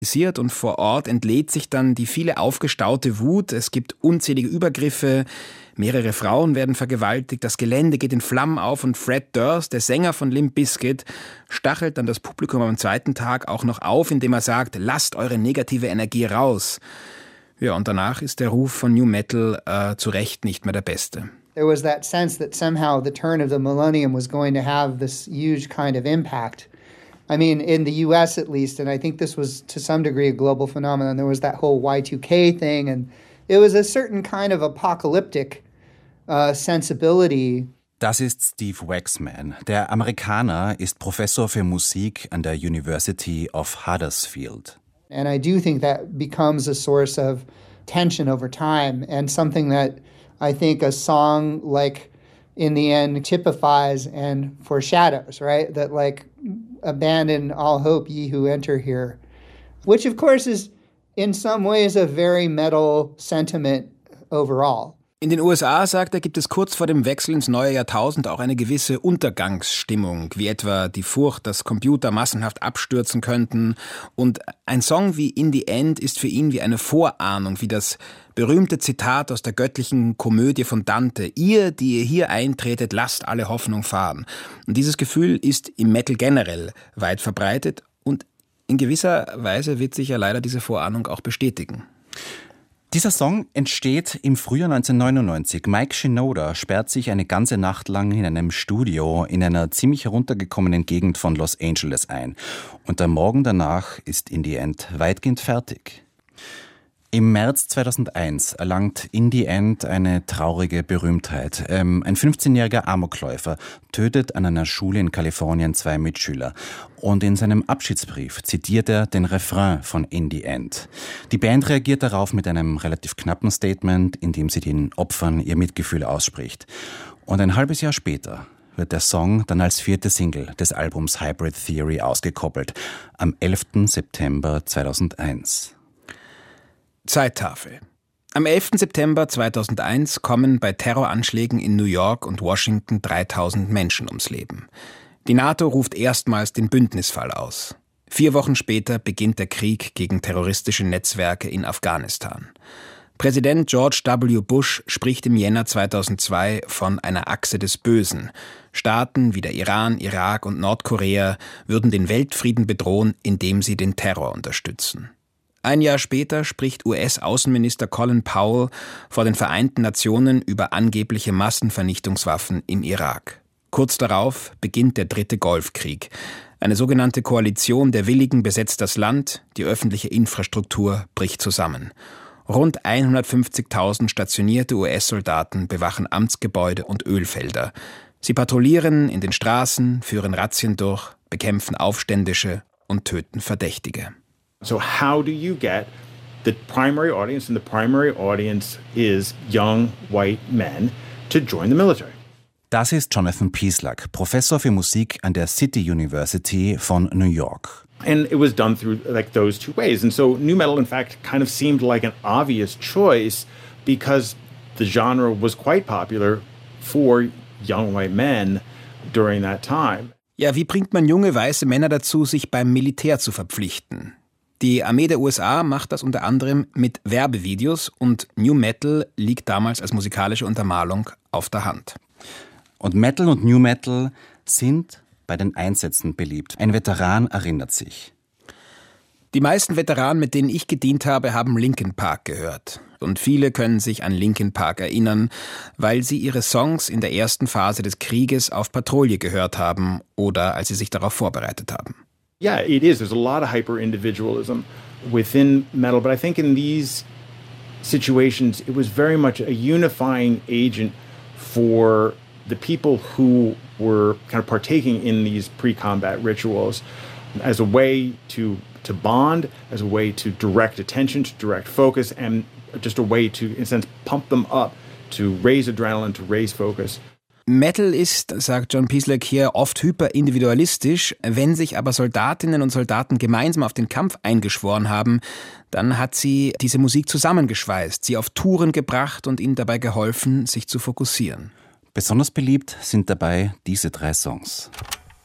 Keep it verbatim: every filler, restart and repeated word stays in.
und vor Ort entlädt sich dann die viele aufgestaute Wut. Es gibt unzählige Übergriffe, mehrere Frauen werden vergewaltigt, das Gelände geht in Flammen auf und Fred Durst, der Sänger von Limp Bizkit, stachelt dann das Publikum am zweiten Tag auch noch auf, indem er sagt, lasst eure negative Energie raus. Ja, und danach ist der Ruf von New Metal äh, zu Recht nicht mehr der beste. There was that sense that somehow the turn of the millennium was going to have this huge kind of impact. I mean, in the U S at least, and I think this was to some degree a global phenomenon. There was that whole Y two K thing, and it was a certain kind of apocalyptic uh, sensibility. Das ist Steve Waxman. Der Amerikaner ist Professor für Musik an der University of Huddersfield. And I do think that becomes a source of tension over time, and something that I think a song like In the End typifies and foreshadows, right? That like, abandon all hope, ye who enter here. Which of course is in some ways a very metal sentiment overall. In den U S A, sagt er, gibt es kurz vor dem Wechsel ins neue Jahrtausend auch eine gewisse Untergangsstimmung, wie etwa die Furcht, dass Computer massenhaft abstürzen könnten. Und ein Song wie In the End ist für ihn wie eine Vorahnung, wie das berühmte Zitat aus der göttlichen Komödie von Dante. Ihr, die ihr hier eintretet, lasst alle Hoffnung fahren. Und dieses Gefühl ist im Metal generell weit verbreitet und in gewisser Weise wird sich ja leider diese Vorahnung auch bestätigen. Dieser Song entsteht im Frühjahr neunzehnhundertneunundneunzig. Mike Shinoda sperrt sich eine ganze Nacht lang in einem Studio in einer ziemlich heruntergekommenen Gegend von Los Angeles ein. Und am Morgen danach ist In the End weitgehend fertig. Im März zweitausendeins erlangt In the End eine traurige Berühmtheit. Ähm, ein fünfzehnjähriger Amokläufer tötet an einer Schule in Kalifornien zwei Mitschüler. Und in seinem Abschiedsbrief zitiert er den Refrain von In the End. Die Band reagiert darauf mit einem relativ knappen Statement, in dem sie den Opfern ihr Mitgefühl ausspricht. Und ein halbes Jahr später wird der Song dann als vierte Single des Albums Hybrid Theory ausgekoppelt, am elften September zweitausendeins. Zeittafel. Am elften September zweitausendeins kommen bei Terroranschlägen in New York und Washington dreitausend Menschen ums Leben. Die NATO ruft erstmals den Bündnisfall aus. Vier Wochen später beginnt der Krieg gegen terroristische Netzwerke in Afghanistan. Präsident George W. Bush spricht im Jänner zweitausendzwei von einer Achse des Bösen. Staaten wie der Iran, Irak und Nordkorea würden den Weltfrieden bedrohen, indem sie den Terror unterstützen. Ein Jahr später spricht U S-Außenminister Colin Powell vor den Vereinten Nationen über angebliche Massenvernichtungswaffen im Irak. Kurz darauf beginnt der dritte Golfkrieg. Eine sogenannte Koalition der Willigen besetzt das Land, die öffentliche Infrastruktur bricht zusammen. Rund hundertfünfzigtausend stationierte U S-Soldaten bewachen Amtsgebäude und Ölfelder. Sie patrouillieren in den Straßen, führen Razzien durch, bekämpfen Aufständische und töten Verdächtige. So how do you get the primary audience, and the primary audience is young white men, to join the military? Das ist Jonathan Pieslak, Professor für Musik an der City University von New York. And it was done through like those two ways. And so nu metal, in fact, kind of seemed like an obvious choice because the genre was quite popular for young white men during that time. Ja, wie bringt man junge weiße Männer dazu, sich beim Militär zu verpflichten? Die Armee der U S A macht das unter anderem mit Werbevideos und New Metal liegt damals als musikalische Untermalung auf der Hand. Und Metal und New Metal sind bei den Einsätzen beliebt. Ein Veteran erinnert sich. Die meisten Veteranen, mit denen ich gedient habe, haben Linkin Park gehört. Und viele können sich an Linkin Park erinnern, weil sie ihre Songs in der ersten Phase des Krieges auf Patrouille gehört haben oder als sie sich darauf vorbereitet haben. Yeah, it is. There's a lot of hyper-individualism within metal, but I think in these situations, it was very much a unifying agent for the people who were kind of partaking in these pre-combat rituals as a way to to bond, as a way to direct attention, to direct focus, and just a way to, in a sense, pump them up, to raise adrenaline, to raise focus. Metal ist, sagt John Pieslak hier, oft hyperindividualistisch. Wenn sich aber Soldatinnen und Soldaten gemeinsam auf den Kampf eingeschworen haben, dann hat sie diese Musik zusammengeschweißt, sie auf Touren gebracht und ihnen dabei geholfen, sich zu fokussieren. Besonders beliebt sind dabei diese drei Songs.